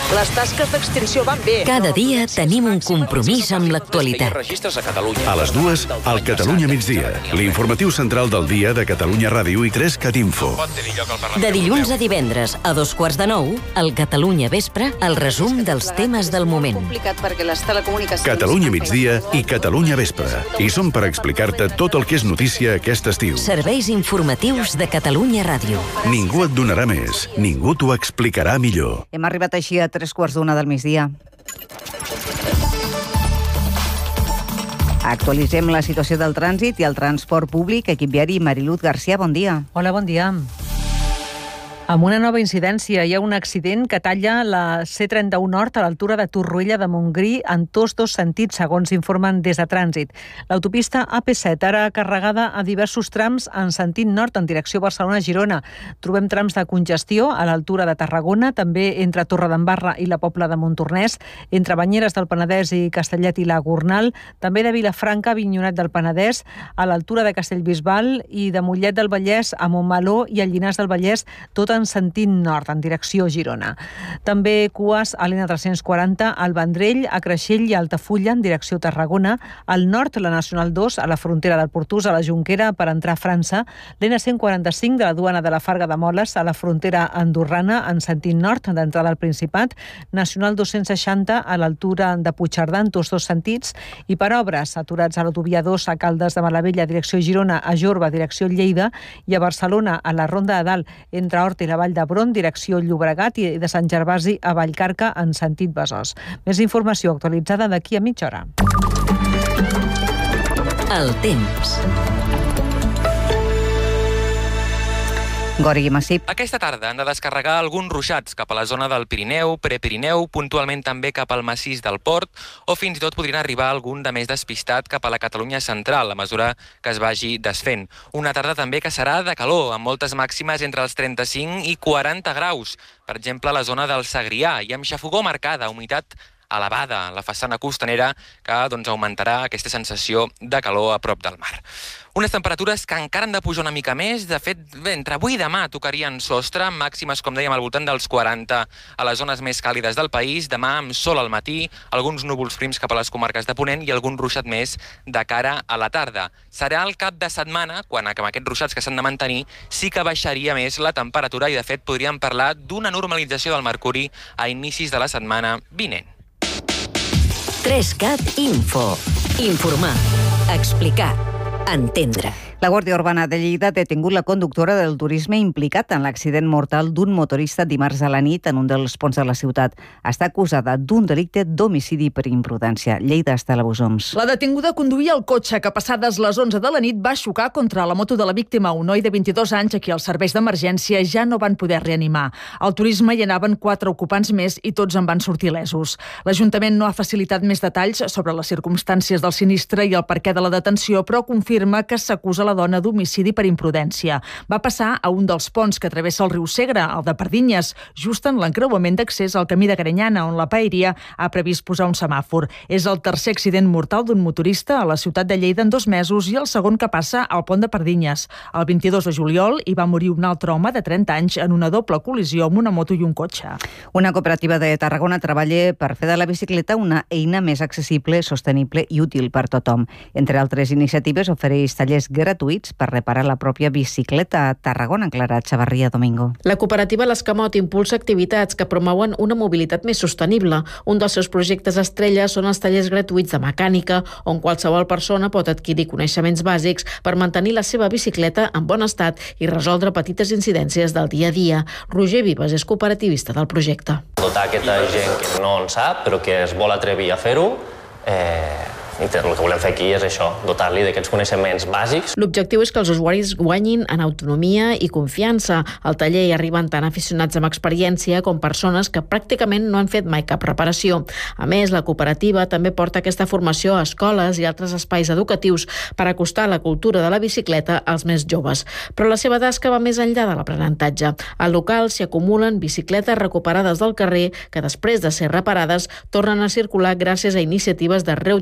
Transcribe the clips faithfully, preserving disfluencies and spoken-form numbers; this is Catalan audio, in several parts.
Les tasques d'extinció van bé. Cada dia tenim un compromís amb l'actualitat. A les dues, al Catalunya migdia. L'informatiu central del dia de Catalunya Ràdio i tres Cat Info. De dilluns a divendres, a dos quarts de nou, al Catalunya Vespre, el resum dels temes del moment. Catalunya migdia i Catalunya Vespre. I som per explicar-te tot el que és notícia aquest estiu. Serveis informatius de Catalunya Ràdio. Ningú et donarà més. Ningú t'ho explicarà millor. Hem arribat així a tres quarts d'una del migdia. Actualitzem la situació del trànsit i el transport públic. Equip viari, Mariluz García, bon dia. Hola, bon dia. Amb una nova incidència, hi ha un accident que talla la C trenta-u Nord a l'altura de Torroella de Montgrí en tots dos sentits, segons informen des de Trànsit. L'autopista A P set, ara carregada a diversos trams en sentit nord en direcció Barcelona-Girona. Trobem trams de congestió a l'altura de Tarragona, també entre Torredembarra i la Pobla de Montornès, entre Banyeres del Penedès i Castellet i la Gornal, també de Vilafranca, Avinyonet del Penedès, a l'altura de Castellbisbal i de Mollet del Vallès a Montmeló i a Llinars del Vallès, tot en sentit nord, en direcció Girona. També cues a l'N tres-cents quaranta al Vendrell, a Creixell i a Altafulla, en direcció Tarragona. Al nord, la Nacional dos, a la frontera del Portús, a la Jonquera, per entrar a França. L'N cent quaranta-cinc de la duana de la Farga de Moles, a la frontera andorrana, en sentit nord, d'entrada al Principat. Nacional dos-cents seixanta, a l'altura de Puigcerdà, en tots dos sentits. I per obres, aturats a l'autovia dos, a Caldes de Malavella, direcció Girona, a Jorba, direcció Lleida, i a Barcelona, a la Ronda de Dalt, entre Hort i la Vall d'Hebron, direcció Llobregat, i de Sant Gervasi a Vallcarca en sentit Besòs. Més informació actualitzada d'aquí a mitja hora. El temps. Gori Massip. Aquesta tarda han de descarregar alguns ruixats cap a la zona del Pirineu, Prepirineu, puntualment també cap al massís del Port, o fins i tot podrien arribar algun de més despistat cap a la Catalunya central, a mesura que es vagi desfent. Una tarda també que serà de calor, amb moltes màximes entre els trenta-cinc i quaranta graus. Per exemple, a la zona del Segrià, i amb xafogor marcada, humitat elevada, la façana costanera, que doncs, augmentarà aquesta sensació de calor a prop del mar. Unes temperatures que encara han de pujar una mica més. De fet, bé, entre avui i demà tocarien sostre, màximes, com dèiem, al voltant dels quaranta a les zones més càlides del país. Demà amb sol al matí, alguns núvols prims cap a les comarques de Ponent i algun ruixat més de cara a la tarda. Serà el cap de setmana, quan amb aquests ruixats que s'han de mantenir, sí que baixaria més la temperatura i, de fet, podríem parlar d'una normalització del mercuri a inicis de la setmana vinent. tres Cat Info. Informar, explicar, entendre. La Guàrdia Urbana de Lleida ha detingut la conductora del turisme implicat en l'accident mortal d'un motorista dimarts a la nit en un dels ponts de la ciutat. Està acusada d'un delicte d'homicidi per imprudència. Lleida està a la Busoms. La detinguda conduïa el cotxe que, passades les onze de la nit, va xocar contra la moto de la víctima, un noi de vint-i-dos anys a qui els serveis d'emergència ja no van poder reanimar. Al turisme hi anaven quatre ocupants més i tots en van sortir lesos. L'Ajuntament no ha facilitat més detalls sobre les circumstàncies del sinistre i el perquè de la detenció, però confirma que s'acusa la dona d'homicidi per imprudència. Va passar a un dels ponts que travessa el riu Segre, el de Pardinyes, just en l'encreuament d'accés al camí de Granyana, on la paeria ha previst posar un semàfor. És el tercer accident mortal d'un motorista a la ciutat de Lleida en dos mesos i el segon que passa al pont de Pardinyes. El vint-i-dos de juliol hi va morir un altre home de trenta anys en una doble col·lisió amb una moto i un cotxe. Una cooperativa de Tarragona treballa per fer de la bicicleta una eina més accessible, sostenible i útil per tothom. Entre altres iniciatives, ofereix tallers gratuïts per reparar la pròpia bicicleta a Tarragona. Clara Xavarria Domingo. La cooperativa L'Escamot impulsa activitats que promouen una mobilitat més sostenible. Un dels seus projectes estrella són els tallers gratuïts de mecànica, on qualsevol persona pot adquirir coneixements bàsics per mantenir la seva bicicleta en bon estat i resoldre petites incidències del dia a dia. Roger Vives és cooperativista del projecte. Dotar aquesta gent que no en sap, però que es vol atrevir a fer-ho, eh... I el que volem fer aquí és això, dotar-li d'aquests coneixements bàsics. L'objectiu és que els usuaris guanyin en autonomia i confiança. Al taller hi arriben tant aficionats amb experiència com persones que pràcticament no han fet mai cap reparació. A més, la cooperativa també porta aquesta formació a escoles i altres espais educatius per acostar la cultura de la bicicleta als més joves. Però la seva tasca va més enllà de l'aprenentatge. Al local s'hi acumulen bicicletes recuperades del carrer que després de ser reparades tornen a circular gràcies a iniciatives de reutilització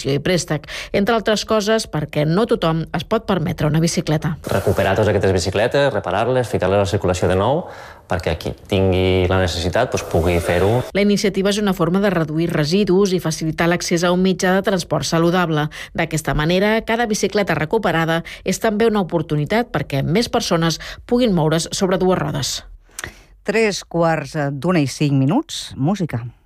subvenció i préstec. Entre altres coses, perquè no tothom es pot permetre una bicicleta. Recuperar totes aquestes bicicletes, reparar-les, ficar-les a la circulació de nou, perquè qui tingui la necessitat doncs, pugui fer-ho. La iniciativa és una forma de reduir residus i facilitar l'accés a un mitjà de transport saludable. D'aquesta manera, cada bicicleta recuperada és també una oportunitat perquè més persones puguin moure's sobre dues rodes. Tres quarts d'una i cinc minuts. Música.